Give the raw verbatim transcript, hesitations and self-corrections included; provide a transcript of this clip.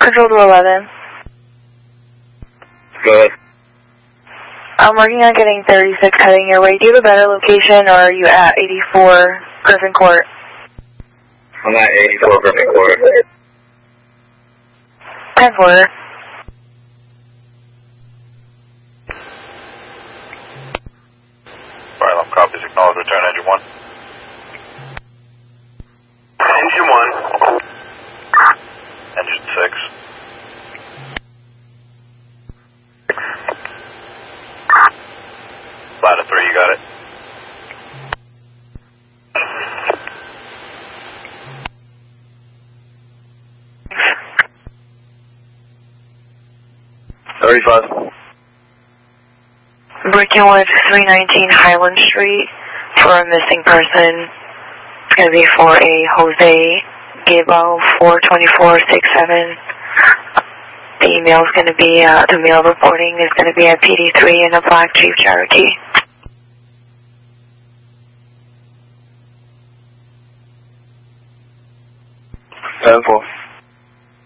Control to eleven. Go ahead. I'm working on getting thirty-six heading your way. Do you have a better location, or are you at eighty-four Griffin Court? I'm at eighty-four Griffin Court. ten four. Alright, I'm copies. Acknowledge return engine one. Engine one. Engine six. Ladder three, you got it. thirty-five. Working with three nineteen Highland Street for a missing person. It's going to be for a Jose Gabo four twenty-four sixty-seven. The email is going to be, uh, the mail reporting is going to be at P D three in a black Jeep Cherokee. ten four.